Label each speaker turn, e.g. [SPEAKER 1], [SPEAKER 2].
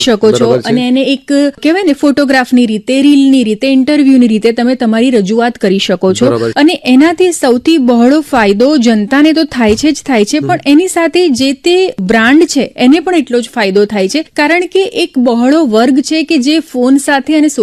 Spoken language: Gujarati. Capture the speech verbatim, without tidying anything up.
[SPEAKER 1] શકો છો અને એને એક કહેવાય ને ફોટોગ્રાફની રીતે, રીલની રીતે, ઇન્ટરવ્યુની રીતે તમે તમારી રજૂઆત કરી શકો છો. અને એનાથી સૌથી બહોળો ફાયદો જનતાને તો થાય છે જ થાય છે, પણ એની સાથે જે તે બ્રાન્ડ છે એને પણ એટલો જ ફાયદો થાય છે, કારણ કે એક બહોળો વર્ગ છે કે જે ફોન સાથે અને